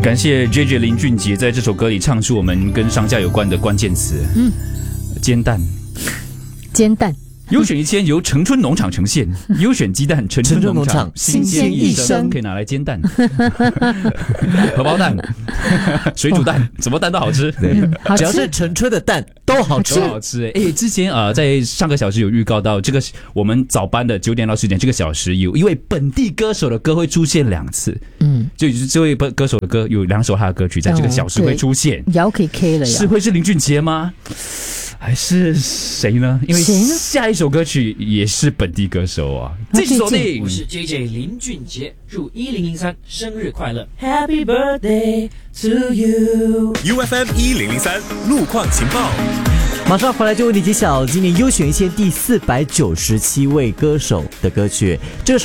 感谢 JJ 林俊杰在这首歌里唱出我们跟商家有关的关键词。煎蛋。优选1000由城春农场呈现，优选鸡蛋城春农场新鲜一生，可以拿来煎蛋、荷包蛋、水煮蛋，什么蛋都好吃。对， 只要是城春的蛋都好吃， 都好吃。之前在上个小时有预告到这个我们早班的9点到10点这个小时有一位本地歌手的歌会出现2次。就是这位歌手的歌有2首他的歌曲在这个小时会出现。 摇可以 K 了呀？ 会是林俊杰吗？还是谁呢？因为下一首歌曲也是本地歌手啊。继续锁定， 我是 JJ 林俊杰，祝1003生日快乐 ，Happy Birthday to you。UFM 1003路况情报， 马上回来就为你揭晓今年优选1000第497位歌手的歌曲。这个